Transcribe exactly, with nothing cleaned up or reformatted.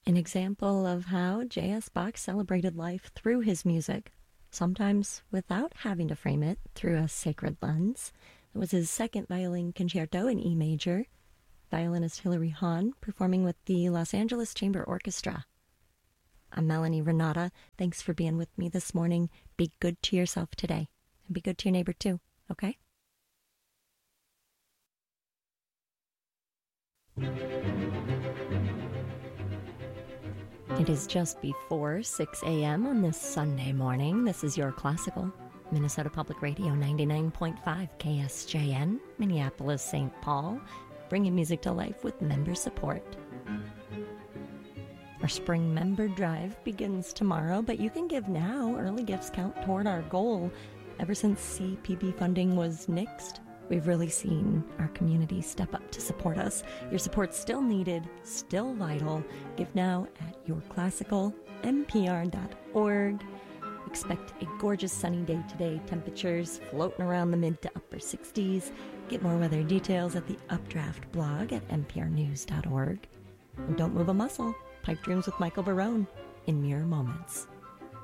An example of how J S. Bach celebrated life through his music, sometimes without having to frame it through a sacred lens. It was his second violin concerto in E major, violinist Hilary Hahn performing with the Los Angeles Chamber Orchestra. I'm Melanie Renata. Thanks for being with me this morning. Be good to yourself today, and be good to your neighbor too, okay? It is just before six a.m. on this Sunday morning. This is your classical Minnesota Public Radio ninety-nine point five K S J N, Minneapolis, Saint Paul, bringing music to life with member support. Our spring member drive begins tomorrow, but you can give now. Early gifts count toward our goal. Ever since C P B funding was nixed, we've really seen our community step up to support us. Your support's still needed, still vital. Give now at your classical n p r dot org. Expect a gorgeous sunny day today. Temperatures floating around the mid to upper sixties. Get more weather details at the Updraft blog at n p r news dot org. And don't move a muscle. Pipe Dreams with Michael Barone in mere moments.